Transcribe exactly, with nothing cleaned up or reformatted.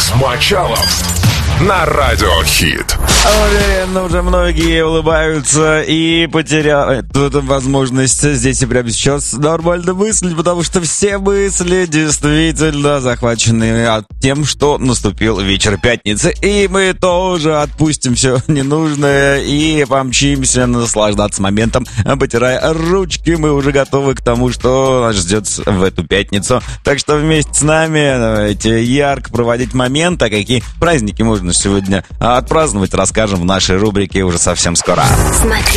с Мочалом на Радио Хит. Уверен, уже многие улыбаются и потеряют эту возможность здесь и прямо сейчас нормально мыслить, потому что все мысли действительно захвачены тем, что наступил вечер пятницы, и мы тоже отпустим все ненужное и помчимся наслаждаться моментом, потирая ручки. Мы уже готовы к тому, что нас ждет в эту пятницу. Так что вместе с нами давайте ярко проводить момент, а какие праздники можно сегодня отпраздновать, расскажем в нашей рубрике уже совсем скоро. Смотри